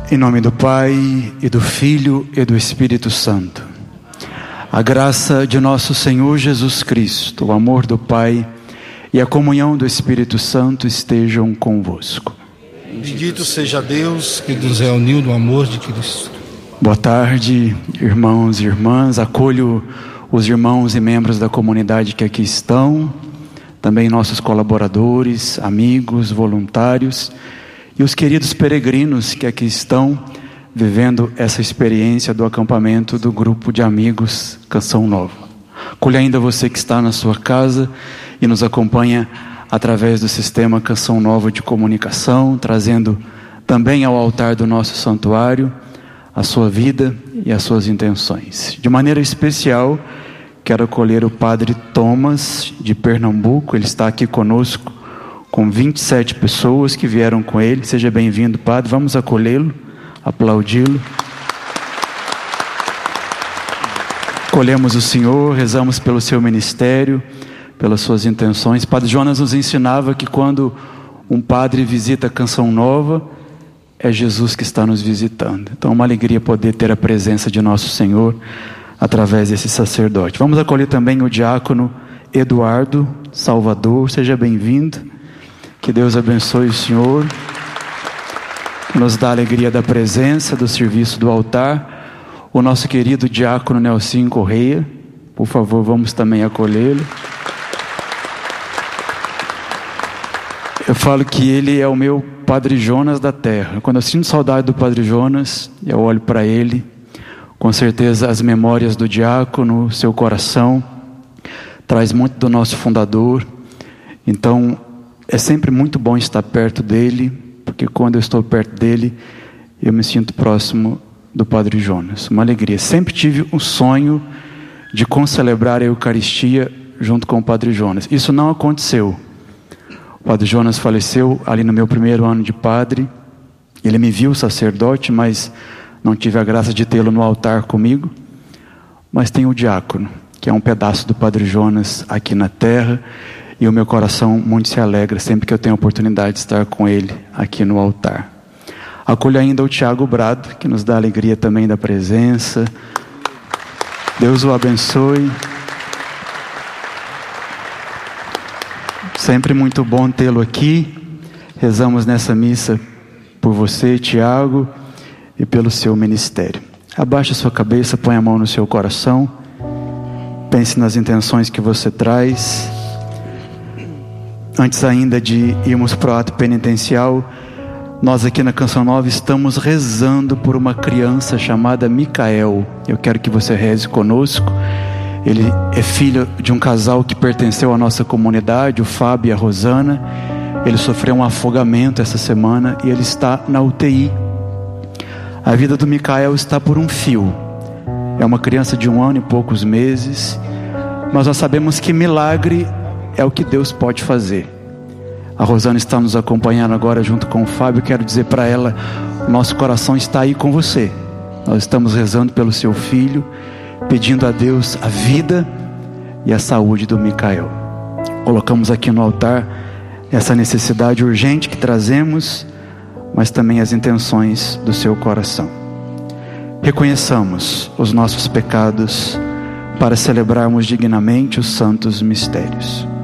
Em nome do Pai, e do Filho, e do Espírito Santo. A graça de nosso Senhor Jesus Cristo, o amor do Pai e a comunhão do Espírito Santo estejam convosco. Bendito seja Deus que nos reuniu no amor de Cristo. Boa tarde, irmãos e irmãs. Acolho os irmãos e membros da comunidade que aqui estão, também nossos colaboradores, amigos, voluntários e os queridos peregrinos que aqui estão vivendo essa experiência do acampamento do grupo de amigos Canção Nova. Acolho ainda você que está na sua casa e nos acompanha através do sistema Canção Nova de comunicação, trazendo também ao altar do nosso santuário a sua vida e as suas intenções. De maneira especial, quero acolher o Padre Thomas de Pernambuco. Ele está aqui conosco com 27 pessoas que vieram com ele. Seja bem-vindo, Padre. Vamos acolhê-lo, aplaudi-lo. Acolhemos o Senhor, rezamos pelo seu ministério, pelas suas intenções. Padre Jonas nos ensinava que quando um padre visita a Canção Nova, é Jesus que está nos visitando. Então é uma alegria poder ter a presença de nosso Senhor através desse sacerdote. Vamos acolher também o diácono Eduardo Salvador. Seja bem-vindo. Que Deus abençoe o Senhor, que nos dá a alegria da presença, do serviço do altar. O nosso querido diácono Nelson Correia, por favor, vamos também acolhê-lo. Eu falo que ele é o meu Padre Jonas da terra. Quando eu sinto saudade do Padre Jonas, eu olho para ele, com certeza as memórias do diácono, seu coração, traz muito do nosso fundador. Então, é sempre muito bom estar perto dele, porque quando eu estou perto dele, eu me sinto próximo do Padre Jonas. Uma alegria. Sempre tive um sonho de concelebrar a Eucaristia junto com o Padre Jonas. Isso não aconteceu. O Padre Jonas faleceu ali no meu primeiro ano de padre. Ele me viu sacerdote, mas não tive a graça de tê-lo no altar comigo. Mas tem o diácono, que é um pedaço do Padre Jonas aqui na terra. E o meu coração muito se alegra sempre que eu tenho a oportunidade de estar com ele aqui no altar. Acolho ainda o Tiago Brado, que nos dá a alegria também da presença. Deus o abençoe. Sempre muito bom tê-lo aqui. Rezamos nessa missa por você, Tiago, e pelo seu ministério. Abaixe a sua cabeça, põe a mão no seu coração. Pense nas intenções que você traz. Antes ainda de irmos para o ato penitencial, nós aqui na Canção Nova estamos rezando por uma criança chamada Micael. Eu quero que você reze conosco. Ele é filho de um casal que pertenceu à nossa comunidade, o Fábio e a Rosana. Ele sofreu um afogamento essa semana e ele está na UTI. A vida do Micael está por um fio. É uma criança de 1 ano e poucos meses, mas nós sabemos que milagre é o que Deus pode fazer. A Rosana está nos acompanhando agora junto com o Fábio. Quero dizer para ela, nosso coração está aí com você. Nós estamos rezando pelo seu filho, pedindo a Deus a vida e a saúde do Micael. Colocamos aqui no altar essa necessidade urgente que trazemos, mas também as intenções do seu coração. Reconheçamos os nossos pecados para celebrarmos dignamente os santos mistérios.